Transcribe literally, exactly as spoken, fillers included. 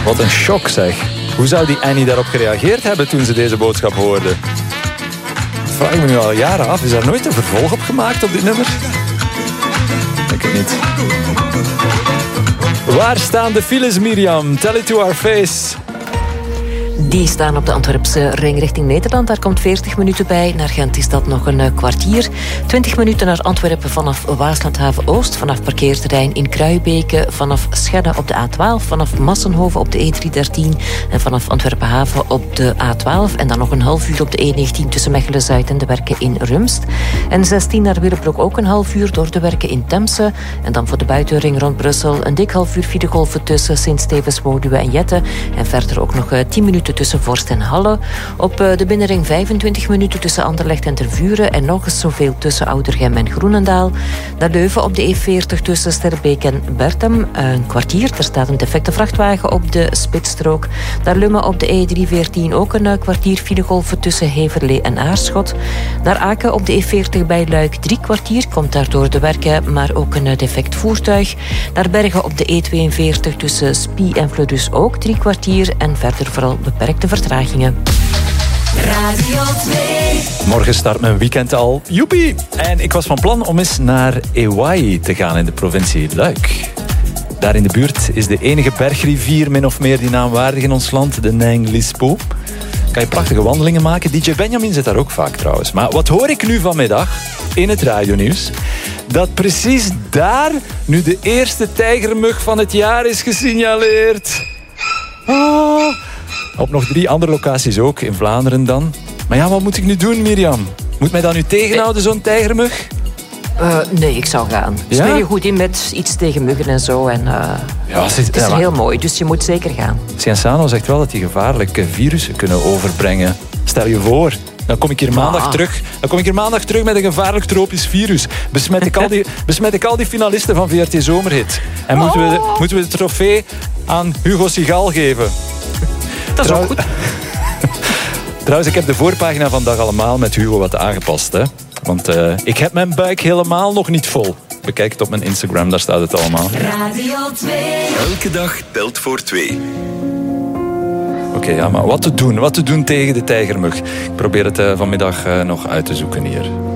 Wat een shock zeg. Hoe zou die Annie daarop gereageerd hebben toen ze deze boodschap hoorde? Dat vraag ik me nu al jaren af. Is daar nooit een vervolg op gemaakt op dit nummer? Ik weet niet. Waar staan de files, Mirjam? Tell it to our face. Die staan op de Antwerpse ring richting Nederland. Daar komt veertig minuten bij. Naar Gent is dat nog een uh, kwartier. twintig minuten naar Antwerpen vanaf Waaslandhaven Oost. Vanaf parkeerterrein in Kruibeke. Vanaf Schedde op de A twaalf. Vanaf Massenhoven op de E driehonderddertien. En vanaf Antwerpen-Haven op de A twaalf. En dan nog een half uur op de E negentien tussen Mechelen-Zuid en de werken in Rumst. En zestien naar Willebroek ook een half uur door de werken in Temse. En dan voor de buitenring rond Brussel een dik half uur filegolven tussen Sint-Stevens, Woluwe en Jette. En verder ook nog uh, tien minuten tussen Vorst en Halle. Op de binnenring vijfentwintig minuten tussen Anderlecht en Tervuren en nog eens zoveel tussen Oudergem en Groenendaal. Naar Leuven op de E veertig tussen Sterbeek en Bertem. Een kwartier, er staat een defecte vrachtwagen op de spitsstrook. Naar Lummen op de E driehonderdveertien ook een kwartier filegolven tussen Heverlee en Aarschot. Naar Aken op de E veertig bij Luik drie kwartier, komt daardoor de werken, maar ook een defect voertuig. Naar Bergen op de E tweeënveertig tussen Spie en Fleurus ook drie kwartier en verder vooral beperkte vertragingen. Radio twee. Morgen start mijn weekend al. Joepie! En ik was van plan om eens naar Ewayi te gaan in de provincie Luik. Daar in de buurt is de enige bergrivier min of meer die naamwaardig in ons land, de Neng Lispo. Kan je prachtige wandelingen maken. D J Benjamin zit daar ook vaak trouwens. Maar wat hoor ik nu vanmiddag in het radionieuws? Dat precies daar nu de eerste tijgermug van het jaar is gesignaleerd. Oh... Op nog drie andere locaties ook, in Vlaanderen dan. Maar ja, wat moet ik nu doen, Mirjam? Moet mij dat nu tegenhouden, zo'n tijgermug? Uh, nee, ik zou gaan. Ja? Speel je goed in met iets tegen muggen en zo. En, uh, ja, het is, het is ja, heel mooi, dus je moet zeker gaan. Cienzano zegt wel dat die gevaarlijke virussen kunnen overbrengen. Stel je voor, dan kom ik hier maandag ah. terug. Dan kom ik hier maandag terug met een gevaarlijk tropisch virus. Besmet ik al die, besmet ik al die finalisten van V R T Zomerhit. En oh. moeten, we de, moeten we de trofee aan Hugo Sigal geven. Dat is Trouw... ook goed. Trouwens, ik heb de voorpagina van Dag Allemaal met Hugo wat aangepast. Hè? Want uh, ik heb mijn buik helemaal nog niet vol. Bekijk het op mijn Instagram, daar staat het allemaal. Radio twee. Elke dag telt voor twee. Oké, okay, ja, maar wat te doen? Wat te doen tegen de tijgermug? Ik probeer het uh, vanmiddag uh, nog uit te zoeken hier.